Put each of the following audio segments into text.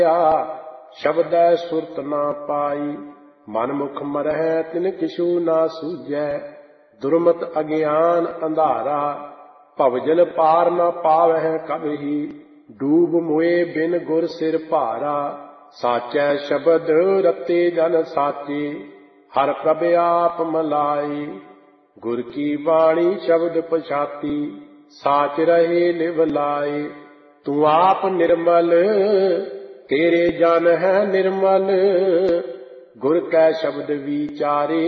शब्दै सुरत ना पाई। मन मुख मरह तिन किशु ना सूझै। दुर्मत अज्ञान अंधारा भवजन पार न पावह कबहि। डूब मोए बिन गुर सिर भारा। साचै शब्द रते जन साचे। हर प्रभ आप मलाए। गुर की बाणी शब्द पछाती। साच रहे लिव लाए। तू आप निर्मल तेरे जन है निर्मल। गुर कै शब्द विचारे।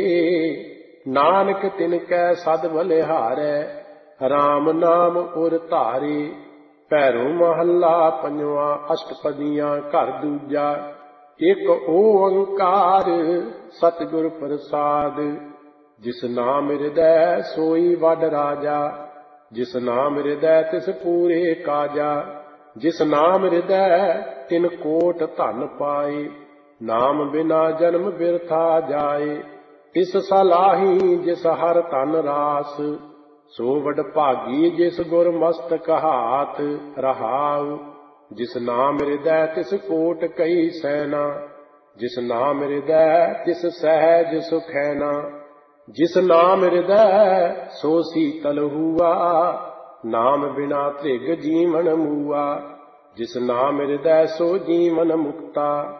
नानक तिनकै सद बलिहारै। राम नाम उर धारे। भैरो महला पंजवा अष्टपदियां घर दूजा। एक ओंकार सतगुर प्रसाद। जिस नाम हृदय सोई वड राजा। जिस नाम हृदय तिस पूरे काजा। जिस नाम हृदय तिन कोट धन पाए। नाम बिना जन्म बिरथा जाए। तिस सलाही जिस हर तन रास। सो वड भागी जिस गुर मस्तक हाथ रहाउ। जिस नाम हृदय तिस कोट कई सैना। जिस नाम हृदय तिस सहज सुखैना। जिस नाम हृदय सो शीतल हुआ। नाम बिना त्रिग जीवन मुआ। जिस नाम हृदय सो जीवन मुक्ता।